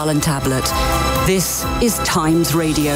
and tablet. This is Times Radio.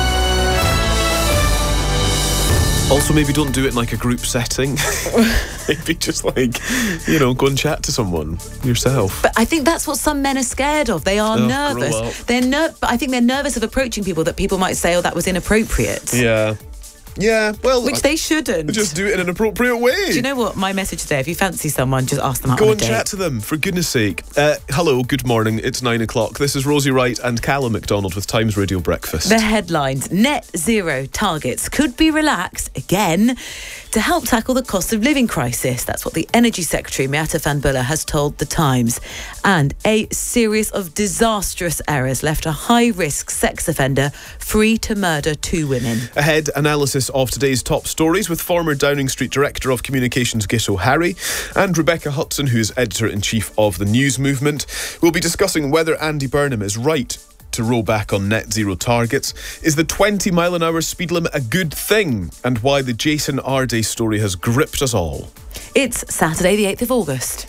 Also, maybe don't do it in like a group setting. Maybe just go and chat to someone yourself. But I think that's what some men are scared of. They are nervous. But I think they're nervous of approaching people that people might say, oh, that was inappropriate. Yeah, well... Which they shouldn't. Just do it in an appropriate way. Do you know what? My message today, if you fancy someone, just ask them out Go on a and date. chat to them, for goodness sake. Hello, good morning. It's 9 o'clock. This is Rosie Wright and Callum McDonald with Times Radio Breakfast. The headlines. Net zero targets could be relaxed again to help tackle the cost of living crisis. That's what the Energy Secretary, Miatta Van Buller, has told The Times. And a series of disastrous errors left a high-risk sex offender free to murder 2 women. Ahead, analysis of today's top stories with former Downing Street Director of Communications Git O'Harry and Rebecca Hudson, who is Editor-in-Chief of the News Movement. We'll be discussing whether Andy Burnham is right to roll back on net zero targets. Is the 20-mile-an-hour speed limit a good thing? And why the Jason Arday story has gripped us all. It's Saturday, the 8th of August.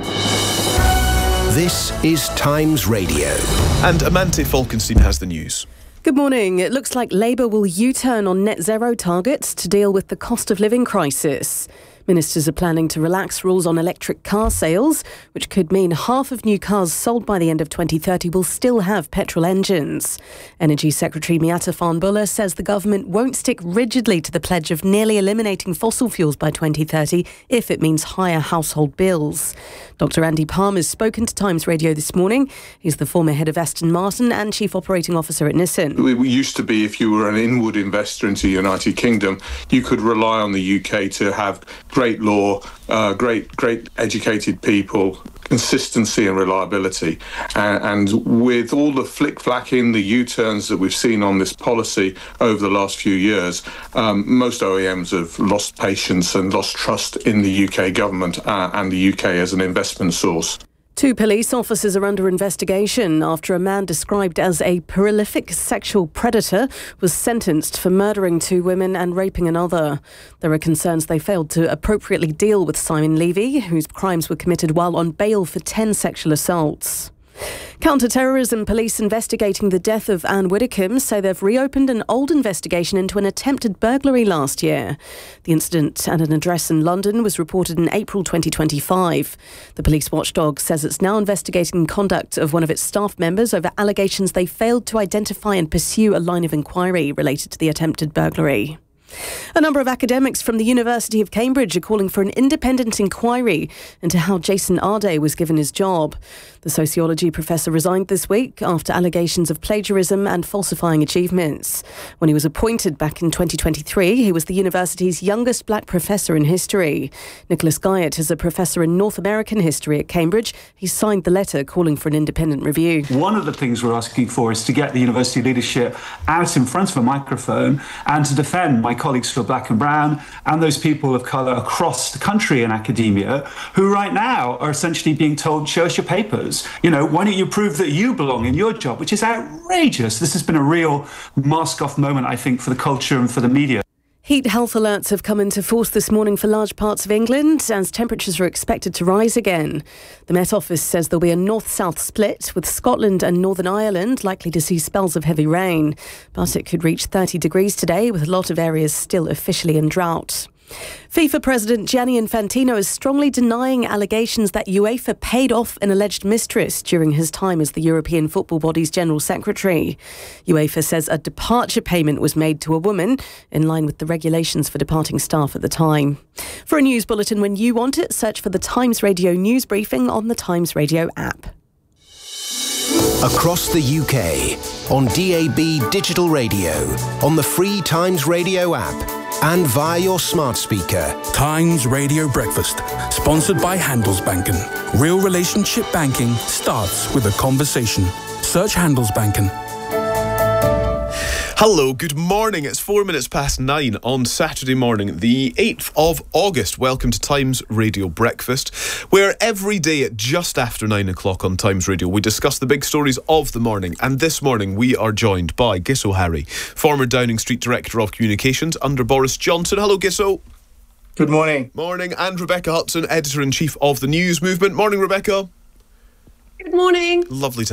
This is Times Radio. And Amante Falkenstein has the news. Good morning. It looks like Labour will U-turn on net zero targets to deal with the cost of living crisis. Ministers are planning to relax rules on electric car sales, which could mean half of new cars sold by the end of 2030 will still have petrol engines. Energy Secretary Miatta Van Buller says the government won't stick rigidly to the pledge of nearly eliminating fossil fuels by 2030 if it means higher household bills. Dr. Andy Palmer has spoken to Times Radio this morning. He's the former head of Aston Martin and Chief Operating Officer at Nissan. It used to be if you were an inward investor into the United Kingdom, you could rely on the UK to have great law, great educated people, consistency and reliability. And with all the flick-flacking, the U-turns that we've seen on this policy over the last few years, most OEMs have lost patience and lost trust in the UK government and the UK as an investment source. 2 police officers are under investigation after a man described as a prolific sexual predator was sentenced for murdering 2 women and raping another. There are concerns they failed to appropriately deal with Simon Levy, whose crimes were committed while on bail for 10 sexual assaults. Counter-terrorism police investigating the death of Anne Widdecombe say they've reopened an old investigation into an attempted burglary last year. The incident at an address in London was reported in April 2025. The police watchdog says it's now investigating conduct of one of its staff members over allegations they failed to identify and pursue a line of inquiry related to the attempted burglary. A number of academics from the University of Cambridge are calling for an independent inquiry into how Jason Arday was given his job. The sociology professor resigned this week after allegations of plagiarism and falsifying achievements. When he was appointed back in 2023, he was the university's youngest black professor in history. Nicholas Guyot is a professor in North American history at Cambridge. He signed the letter calling for an independent review. One of the things we're asking for is to get the university leadership out in front of a microphone and to defend my colleagues who are black and brown and those people of colour across the country in academia who right now are essentially being told, show us your papers. You know, why don't you prove that you belong in your job, which is outrageous. This has been a real mask-off moment, I think, for the culture and for the media. Heat health alerts have come into force this morning for large parts of England as temperatures are expected to rise again. The Met Office says there'll be a north-south split, with Scotland and Northern Ireland likely to see spells of heavy rain. But it could reach 30 degrees today, with a lot of areas still officially in drought. FIFA President Gianni Infantino is strongly denying allegations that UEFA paid off an alleged mistress during his time as the European football body's General Secretary. UEFA says a departure payment was made to a woman in line with the regulations for departing staff at the time. For a news bulletin when you want it, search for the Times Radio news briefing on the Times Radio app. Across the UK, on DAB digital radio, on the free Times Radio app, and via your smart speaker. Times Radio Breakfast, sponsored by Handelsbanken. Real relationship banking starts with a conversation. Search Handelsbanken. Hello, good morning. It's 4 minutes past 9 on Saturday morning, the 8th of August. Welcome to Times Radio Breakfast, where every day at just after 9 o'clock on Times Radio, we discuss the big stories of the morning. And this morning, we are joined by Git O'Harry, former Downing Street Director of Communications under Boris Johnson. Hello, Git-o. Good morning. Morning. And Rebecca Hudson, Editor-in-Chief of the News Movement. Morning, Rebecca. Good morning. Lovely to